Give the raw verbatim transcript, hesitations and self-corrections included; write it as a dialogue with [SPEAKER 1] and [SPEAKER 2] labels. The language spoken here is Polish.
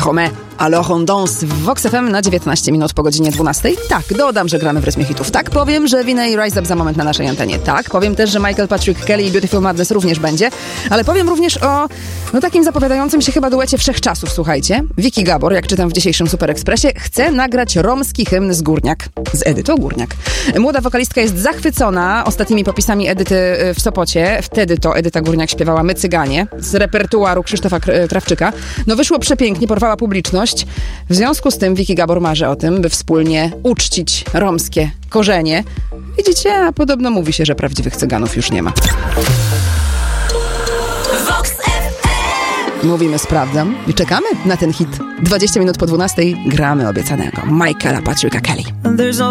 [SPEAKER 1] promets. Alors on danse w Vox F M na dziewiętnaście minut po godzinie dwunastej. Tak, dodam, że gramy w rytmie hitów. Tak, powiem, że Vinay i Rise Up za moment na naszej antenie. Tak, powiem też, że Michael Patrick Kelly i Beautiful Madness również będzie. Ale powiem również o no takim zapowiadającym się chyba duecie wszechczasów, słuchajcie. Vicky Gabor, jak czytam w dzisiejszym Super Expressie, chce nagrać romski hymn z Górniak. Z Edytą Górniak. Młoda wokalistka jest zachwycona ostatnimi popisami Edyty w Sopocie. Wtedy to Edyta Górniak śpiewała My Cyganie z repertuaru Krzysztofa Krawczyka. No wyszło przepięknie, porwała publiczność. W związku z tym Vicky Gabor marzy o tym, by wspólnie uczcić romskie korzenie. Widzicie, a podobno mówi się, że prawdziwych Cyganów już nie ma. Mówimy sprawdzam i czekamy na ten hit. dwadzieścia minut po dwunastej gramy obiecanego Michaela Patricka Kelly.